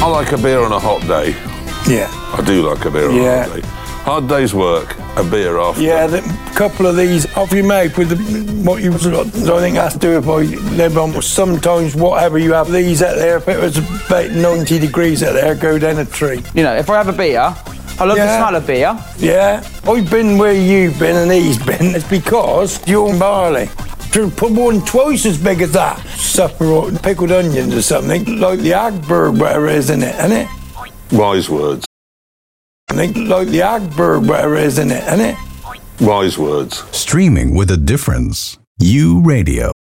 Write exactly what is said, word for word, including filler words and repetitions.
I like a beer on a hot day. Yeah. I do like a beer on Yeah. a hot day. Hard day's work, a beer after. Yeah, a couple of these off you make with the, what you, I think that's to do if I live on. Sometimes whatever you have these out there, if it was about ninety degrees out there, go down a tree. You know, if I have a beer, I love Yeah. the smell of beer. Yeah, I've been where you've been and he's been. It's because you're in barley. To put one twice as big as that. Supper or pickled onions or something, like the Agberg, whatever it is in it, isn't it? Wise words. I think like the Agberg, whatever it is in it, isn't it? Wise words. Streaming with a difference. U Radio.